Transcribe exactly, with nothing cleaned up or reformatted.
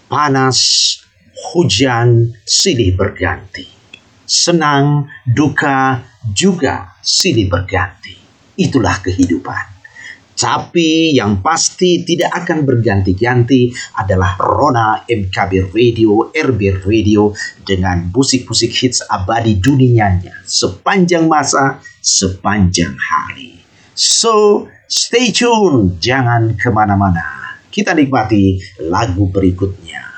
Panas, hujan, silih berganti. Senang, duka, juga silih berganti. Itulah kehidupan. Tapi yang pasti tidak akan berganti-ganti adalah Rona M K B Radio, R B Radio dengan musik-musik hits abadi dunianya sepanjang masa, sepanjang hari. So, stay tune, jangan kemana-mana. Kita nikmati lagu berikutnya.